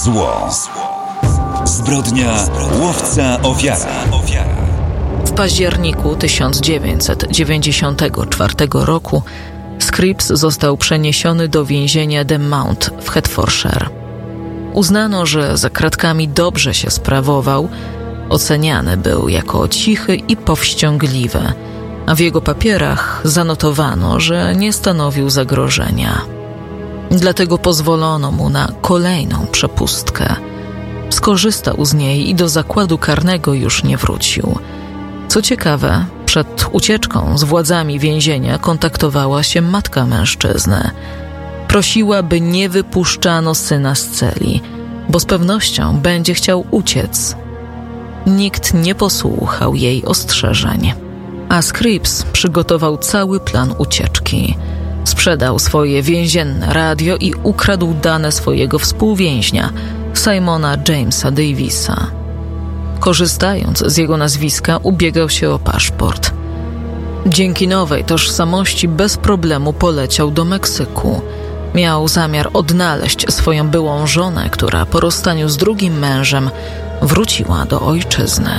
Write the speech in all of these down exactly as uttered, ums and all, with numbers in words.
Zło. Zbrodnia łowca ofiara. W październiku tysiąc dziewięćset dziewięćdziesiątego czwartego roku Scripps został przeniesiony do więzienia The Mount w Hertfordshire. Uznano, że za kratkami dobrze się sprawował, oceniany był jako cichy i powściągliwy, a w jego papierach zanotowano, że nie stanowił zagrożenia. Dlatego pozwolono mu na kolejną przepustkę. Skorzystał z niej i do zakładu karnego już nie wrócił. Co ciekawe, przed ucieczką z władzami więzienia kontaktowała się matka mężczyzny. Prosiła, by nie wypuszczano syna z celi, bo z pewnością będzie chciał uciec. Nikt nie posłuchał jej ostrzeżeń, a Scripps przygotował cały plan ucieczki. Sprzedał swoje więzienne radio i ukradł dane swojego współwięźnia, Simona Jamesa Davisa. Korzystając z jego nazwiska, ubiegał się o paszport. Dzięki nowej tożsamości bez problemu poleciał do Meksyku. Miał zamiar odnaleźć swoją byłą żonę, która po rozstaniu z drugim mężem wróciła do ojczyzny.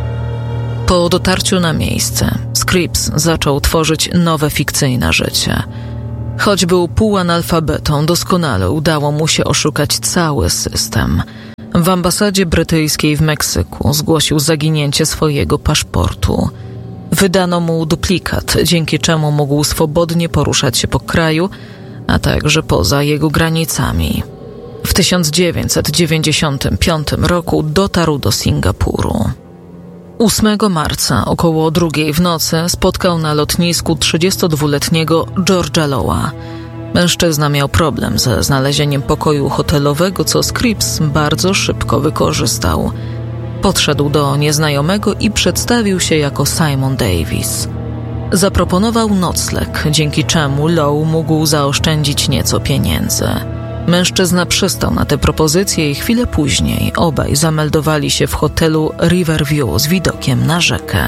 Po dotarciu na miejsce, Scripps zaczął tworzyć nowe fikcyjne życie. Choć był półanalfabetą, doskonale udało mu się oszukać cały system. W ambasadzie brytyjskiej w Meksyku zgłosił zaginięcie swojego paszportu. Wydano mu duplikat, dzięki czemu mógł swobodnie poruszać się po kraju, a także poza jego granicami. W tysiąc dziewięćset dziewięćdziesiątym piątym roku dotarł do Singapuru. ósmego marca około drugiej w nocy spotkał na lotnisku trzydziestodwuletniego George'a Lowa. Mężczyzna miał problem ze znalezieniem pokoju hotelowego, co Scripps bardzo szybko wykorzystał. Podszedł do nieznajomego i przedstawił się jako Simon Davis. Zaproponował nocleg, dzięki czemu Low mógł zaoszczędzić nieco pieniędzy. Mężczyzna przystał na tę propozycję i chwilę później obaj zameldowali się w hotelu Riverview z widokiem na rzekę.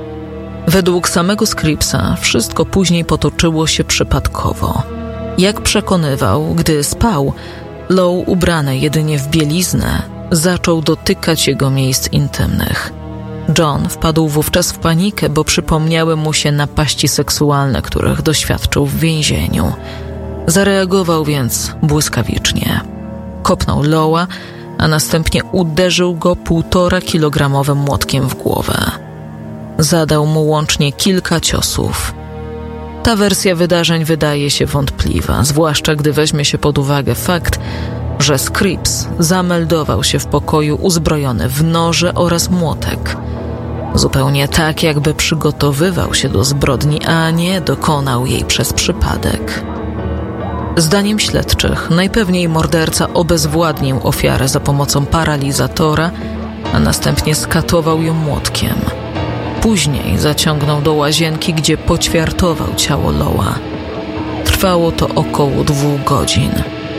Według samego Scrippsa wszystko później potoczyło się przypadkowo. Jak przekonywał, gdy spał, Low, ubrany jedynie w bieliznę, zaczął dotykać jego miejsc intymnych. John wpadł wówczas w panikę, bo przypomniały mu się napaści seksualne, których doświadczył w więzieniu. Zareagował więc błyskawicznie. Kopnął Lowa, a następnie uderzył go półtora kilogramowym młotkiem w głowę. Zadał mu łącznie kilka ciosów. Ta wersja wydarzeń wydaje się wątpliwa, zwłaszcza gdy weźmie się pod uwagę fakt, że Scripps zameldował się w pokoju uzbrojony w noże oraz młotek. Zupełnie tak, jakby przygotowywał się do zbrodni, a nie dokonał jej przez przypadek. Zdaniem śledczych najpewniej morderca obezwładnił ofiarę za pomocą paralizatora, a następnie skatował ją młotkiem. Później zaciągnął do łazienki, gdzie poćwiartował ciało Lowa. Trwało to około dwóch godzin.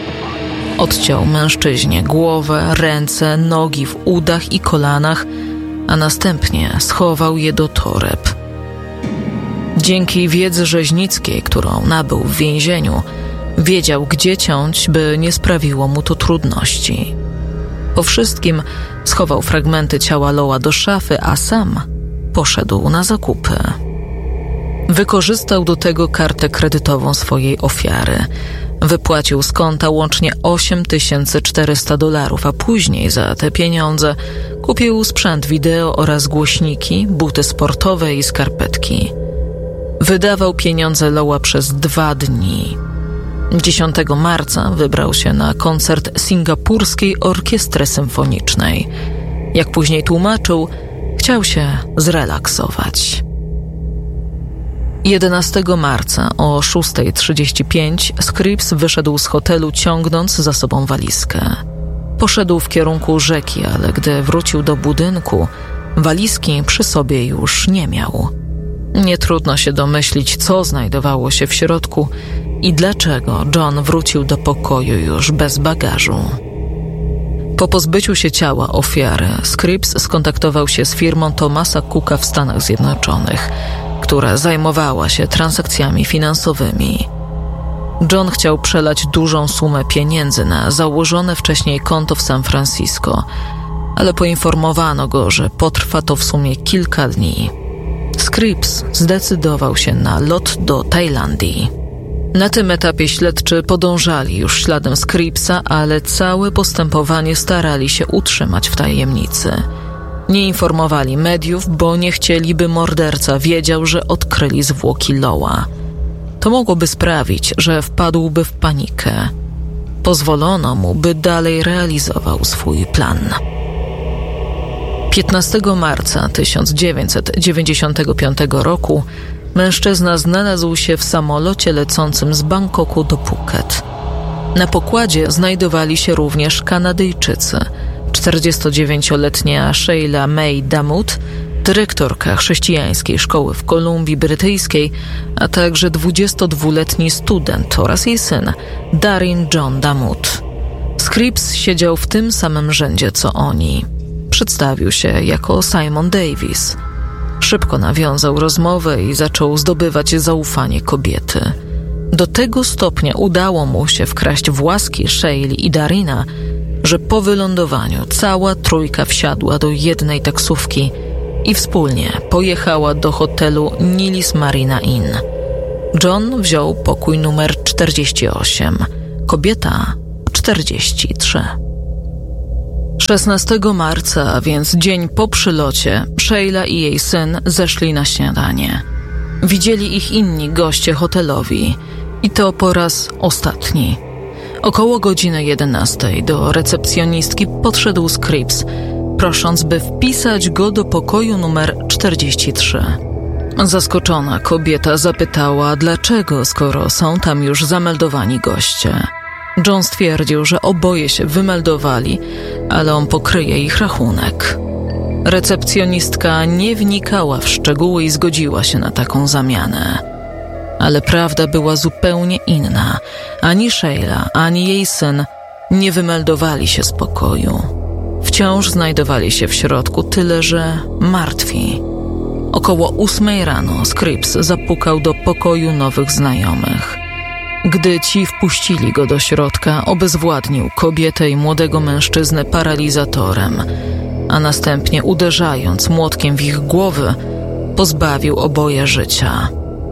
Odciął mężczyźnie głowę, ręce, nogi w udach i kolanach, a następnie schował je do toreb. Dzięki wiedzy rzeźnickiej, którą nabył w więzieniu, wiedział, gdzie ciąć, by nie sprawiło mu to trudności. Po wszystkim schował fragmenty ciała Lowa do szafy, a sam poszedł na zakupy. Wykorzystał do tego kartę kredytową swojej ofiary. Wypłacił z konta łącznie osiem tysięcy czterysta dolarów, a później za te pieniądze kupił sprzęt wideo oraz głośniki, buty sportowe i skarpetki. Wydawał pieniądze Lowa przez dwa dni. dziesiątego marca wybrał się na koncert Singapurskiej Orkiestry Symfonicznej. Jak później tłumaczył, chciał się zrelaksować. jedenastego marca o szósta trzydzieści pięć Scripps wyszedł z hotelu, ciągnąc za sobą walizkę. Poszedł w kierunku rzeki, ale gdy wrócił do budynku, walizki przy sobie już nie miał. Nie trudno się domyślić, co znajdowało się w środku i dlaczego John wrócił do pokoju już bez bagażu. Po pozbyciu się ciała ofiary, Scripps skontaktował się z firmą Thomasa Cooka w Stanach Zjednoczonych, która zajmowała się transakcjami finansowymi. John chciał przelać dużą sumę pieniędzy na założone wcześniej konto w San Francisco, ale poinformowano go, że potrwa to w sumie kilka dni. Scripps zdecydował się na lot do Tajlandii. Na tym etapie śledczy podążali już śladem Scrippsa, ale całe postępowanie starali się utrzymać w tajemnicy. Nie informowali mediów, bo nie chcieli, by morderca wiedział, że odkryli zwłoki Lowa. To mogłoby sprawić, że wpadłby w panikę. Pozwolono mu, by dalej realizował swój plan. piętnastego marca tysiąc dziewięćset dziewięćdziesiątego piątego roku mężczyzna znalazł się w samolocie lecącym z Bangkoku do Phuket. Na pokładzie znajdowali się również Kanadyjczycy, czterdziestodziewięcioletnia Sheila May Damut, dyrektorka chrześcijańskiej szkoły w Kolumbii Brytyjskiej, a także dwudziestodwuletni student oraz jej syn, Darin John Damut. Scripps siedział w tym samym rzędzie co oni. Przedstawił się jako Simon Davis. Szybko nawiązał rozmowę i zaczął zdobywać zaufanie kobiety. Do tego stopnia udało mu się wkraść w łaski Sheili i Darina, że po wylądowaniu cała trójka wsiadła do jednej taksówki i wspólnie pojechała do hotelu Nilis Marina Inn. John wziął pokój numer czterdzieści osiem, kobieta czterdzieści trzy. szesnastego marca, a więc dzień po przylocie, Sheila i jej syn zeszli na śniadanie. Widzieli ich inni goście hotelowi i to po raz ostatni. Około godziny jedenastej do recepcjonistki podszedł Scripps, prosząc, by wpisać go do pokoju numer czterdzieści trzy. Zaskoczona kobieta zapytała, dlaczego, skoro są tam już zameldowani goście. John stwierdził, że oboje się wymeldowali, ale on pokryje ich rachunek. Recepcjonistka nie wnikała w szczegóły i zgodziła się na taką zamianę. Ale prawda była zupełnie inna. Ani Sheila, ani jej syn nie wymeldowali się z pokoju. Wciąż znajdowali się w środku, tyle że martwi. Około ósmej rano Scripps zapukał do pokoju nowych znajomych. Gdy ci wpuścili go do środka, obezwładnił kobietę i młodego mężczyznę paralizatorem, a następnie uderzając młotkiem w ich głowy, pozbawił oboje życia.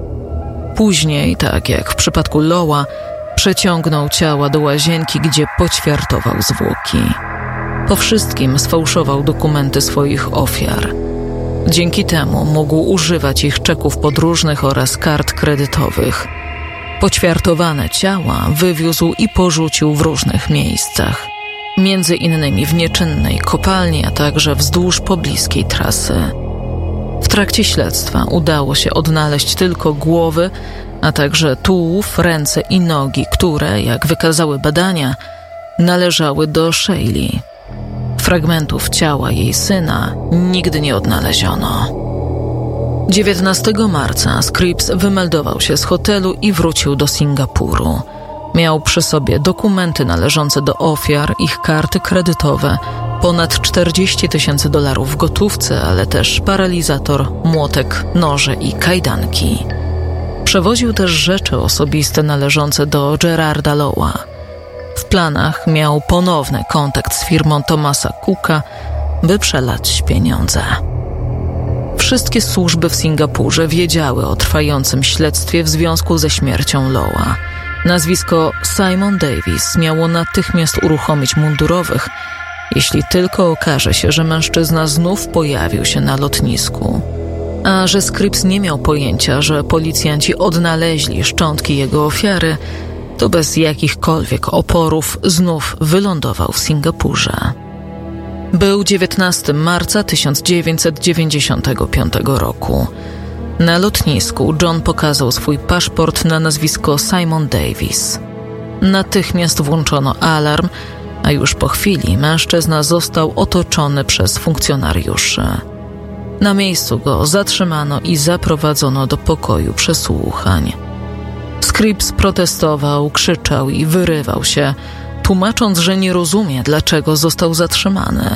Później, tak jak w przypadku Lowa, przeciągnął ciała do łazienki, gdzie poćwiartował zwłoki. Po wszystkim sfałszował dokumenty swoich ofiar. Dzięki temu mógł używać ich czeków podróżnych oraz kart kredytowych. Poćwiartowane ciała wywiózł i porzucił w różnych miejscach, między innymi w nieczynnej kopalni, a także wzdłuż pobliskiej trasy. W trakcie śledztwa udało się odnaleźć tylko głowy, a także tułów, ręce i nogi, które, jak wykazały badania, należały do Sheili. Fragmentów ciała jej syna nigdy nie odnaleziono. dziewiętnastego marca Scripps wymeldował się z hotelu i wrócił do Singapuru. Miał przy sobie dokumenty należące do ofiar, ich karty kredytowe, ponad czterdzieści tysięcy dolarów w gotówce, ale też paralizator, młotek, noże i kajdanki. Przewoził też rzeczy osobiste należące do Gerarda Lowa. W planach miał ponowny kontakt z firmą Thomasa Cooka, by przelać pieniądze. Wszystkie służby w Singapurze wiedziały o trwającym śledztwie w związku ze śmiercią Lowa. Nazwisko Simon Davis miało natychmiast uruchomić mundurowych, jeśli tylko okaże się, że mężczyzna znów pojawił się na lotnisku. A że Scripps nie miał pojęcia, że policjanci odnaleźli szczątki jego ofiary, to bez jakichkolwiek oporów znów wylądował w Singapurze. Był dziewiętnastego marca tysiąc dziewięćset dziewięćdziesiątego piątego roku. Na lotnisku John pokazał swój paszport na nazwisko Simon Davis. Natychmiast włączono alarm, a już po chwili mężczyzna został otoczony przez funkcjonariuszy. Na miejscu go zatrzymano i zaprowadzono do pokoju przesłuchań. Scripps protestował, krzyczał i wyrywał się, tłumacząc, że nie rozumie, dlaczego został zatrzymany.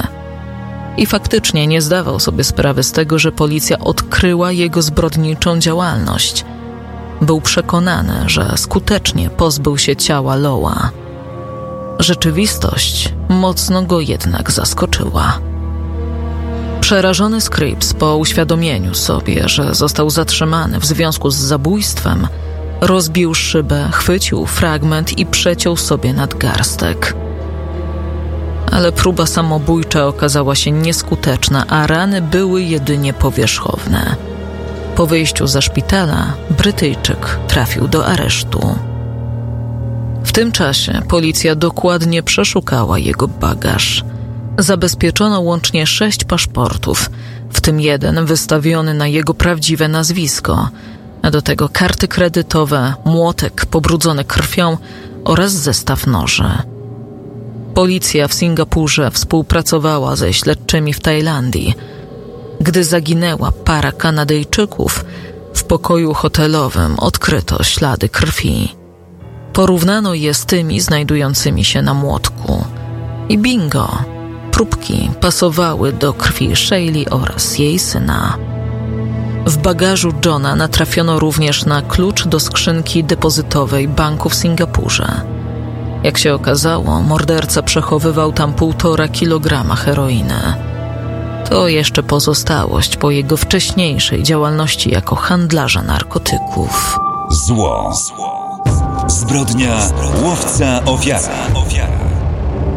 I faktycznie nie zdawał sobie sprawy z tego, że policja odkryła jego zbrodniczą działalność. Był przekonany, że skutecznie pozbył się ciała Loa. Rzeczywistość mocno go jednak zaskoczyła. Przerażony Scripps po uświadomieniu sobie, że został zatrzymany w związku z zabójstwem, rozbił szybę, chwycił fragment i przeciął sobie nadgarstek. Ale próba samobójcza okazała się nieskuteczna, a rany były jedynie powierzchowne. Po wyjściu ze szpitala Brytyjczyk trafił do aresztu. W tym czasie policja dokładnie przeszukała jego bagaż. Zabezpieczono łącznie sześć paszportów, w tym jeden wystawiony na jego prawdziwe nazwisko, a do tego karty kredytowe, młotek pobrudzony krwią oraz zestaw noży. Policja w Singapurze współpracowała ze śledczymi w Tajlandii. Gdy zaginęła para Kanadyjczyków, w pokoju hotelowym odkryto ślady krwi. Porównano je z tymi znajdującymi się na młotku. I bingo! Próbki pasowały do krwi Shaylee oraz jej syna. W bagażu Johna natrafiono również na klucz do skrzynki depozytowej banku w Singapurze. Jak się okazało, morderca przechowywał tam półtora kilograma heroiny. To jeszcze pozostałość po jego wcześniejszej działalności jako handlarza narkotyków. Zło. Zbrodnia łowca ofiara.